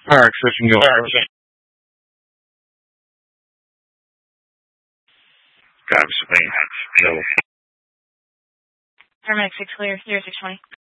Park, switching go. Copy, Spain. No. Paramedic 6 clear, 0620.